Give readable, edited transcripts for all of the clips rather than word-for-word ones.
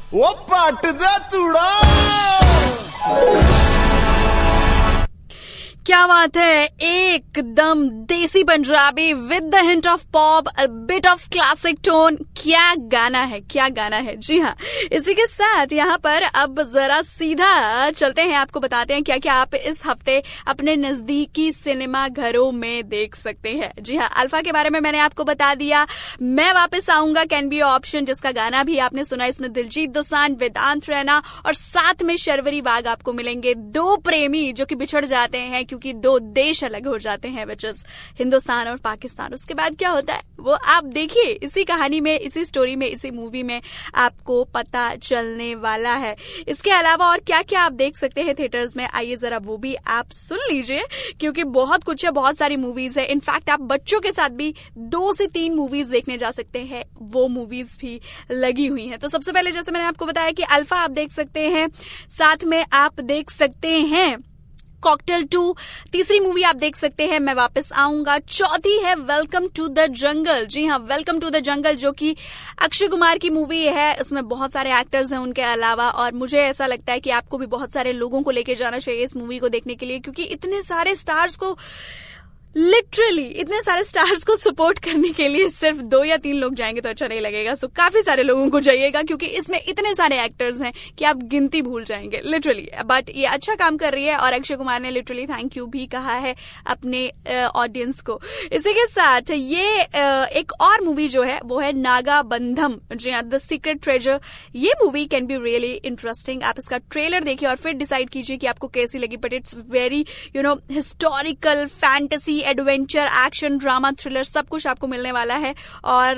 वो पट दे तूड़ा। क्या बात है, एकदम देसी Punjabi with the hint of pop, a bit of classic tone. क्या गाना है, क्या गाना है। जी हाँ, इसी के साथ यहाँ पर अब जरा सीधा चलते हैं, आपको बताते हैं क्या क्या आप इस हफ्ते अपने नजदीकी सिनेमा घरों में देख सकते हैं। जी हाँ, अल्फा के बारे में मैंने आपको बता दिया। मैं वापस आऊंगा, कैन बी ऑप्शन, जिसका गाना भी आपने सुना। इसमें दिलजीत दोसांझ, वेदांत रैना और साथ में शर्वरी वाघ आपको मिलेंगे। दो प्रेमी जो कि बिछड़ जाते हैं क्योंकि दो देश अलग हो जाते हैं, विच इज हिंदुस्तान और पाकिस्तान। उसके बाद क्या होता है वो आप देखिए, इसी कहानी में, इसी स्टोरी में, इसी मूवी में आपको पता चलने वाला है। इसके अलावा और क्या क्या आप देख सकते हैं थिएटर्स में, आइए जरा वो भी आप सुन लीजिए, क्योंकि बहुत कुछ है, बहुत सारी मूवीज है। इनफैक्ट आप बच्चों के साथ भी 2 से 3 मूवीज देखने जा सकते हैं, वो मूवीज भी लगी हुई हैं। तो सबसे पहले जैसे मैंने आपको बताया कि अल्फा आप देख सकते हैं, साथ में आप देख सकते हैं कॉकटेल 2। तीसरी मूवी आप देख सकते हैं मैं वापस आऊंगा। चौथी है वेलकम टू द जंगल। जी हाँ, वेलकम टू द जंगल जो कि अक्षय कुमार की मूवी है। इसमें बहुत सारे एक्टर्स हैं उनके अलावा, और मुझे ऐसा लगता है कि आपको भी बहुत सारे लोगों को लेके जाना चाहिए इस मूवी को देखने के लिए, क्योंकि इतने सारे स्टार्स को, लिटरली इतने सारे स्टार्स को सपोर्ट करने के लिए सिर्फ 2 या 3 लोग जाएंगे तो अच्छा नहीं लगेगा। सो काफी सारे लोगों को जाइएगा, क्योंकि इसमें इतने सारे एक्टर्स हैं कि आप गिनती भूल जाएंगे लिटरली। बट ये अच्छा काम कर रही है और अक्षय कुमार ने लिटरली थैंक यू भी कहा है अपने ऑडियंस को। इसी के साथ ये एक और मूवी जो है वो है नागा बंधम, जी हाँ, द सीक्रेट ट्रेजर। ये movie can be really interesting. आप इसका ट्रेलर देखिए और फिर डिसाइड कीजिए कि आपको कैसी लगी। But it's very historical, fantasy, adventure, action, drama, thriller, सब कुछ आपको मिलने वाला है। और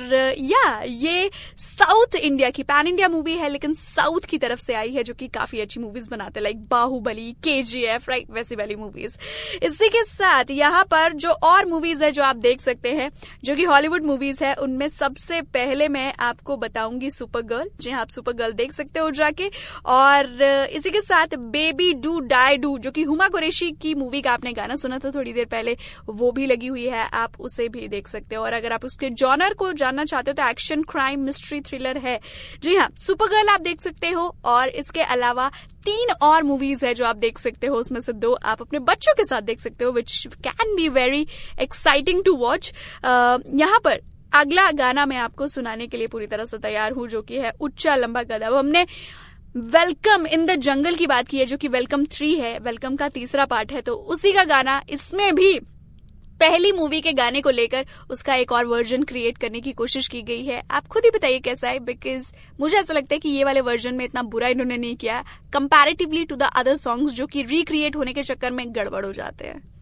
ये साउथ इंडिया की पैन इंडिया मूवी है, लेकिन साउथ की तरफ से आई है, जो कि काफी अच्छी मूवीज बनाते हैं, लाइक बाहुबली, KGF, राइट, वैसी वाली मूवीज। इसी के साथ यहाँ पर जो और मूवीज है जो आप देख सकते हैं, जो कि हॉलीवुड मूवीज है, उनमें सबसे पहले मैं आपको बताऊंगी सुपर गर्ल। जी हाँ, आप सुपर गर्ल देख सकते हो जाके। और इसी के साथ बेबी डू डाई डू, जो कि हुमा कुरैशी की मूवी का आपने गाना सुना था थोड़ी देर पहले, वो भी लगी हुई है, आप उसे भी देख सकते हो। और अगर आप उसके जॉनर को जानना चाहते हो तो एक्शन, क्राइम, मिस्ट्री, थ्रिलर है। जी हाँ, सुपर गर्ल आप देख सकते हो। और इसके अलावा 3 और मूवीज है जो आप देख सकते हो, उसमें से 2 आप अपने बच्चों के साथ देख सकते हो, which can be very exciting to watch. यहाँ पर अगला गाना मैं आपको सुनाने के लिए पूरी तरह से तैयार हूं, जो कि है उच्चा लंबा कदम। हमने वेलकम इन द जंगल की बात की है, जो कि वेलकम 3 है, वेलकम का तीसरा पार्ट है, तो उसी का गाना इसमें भी पहली मूवी के गाने को लेकर उसका एक और वर्जन क्रिएट करने की कोशिश की गई है। आप खुद ही बताइए कैसा है, बिकॉज मुझे ऐसा लगता है कि ये वाले वर्जन में इतना बुरा इन्होंने नहीं किया comparatively to the other songs, जो कि रिक्रिएट होने के चक्कर में गड़बड़ हो जाते हैं।